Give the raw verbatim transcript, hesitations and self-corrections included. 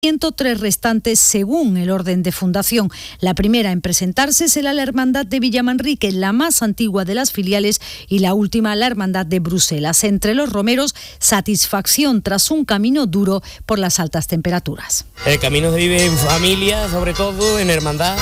ciento tres restantes según el orden de fundación. La primera en presentarse será la Hermandad de Villamanrique, la más antigua de las filiales, y la última la Hermandad de Bruselas. Entre los romeros, satisfacción tras un camino duro por las altas temperaturas. El camino se vive en familia, sobre todo en hermandad.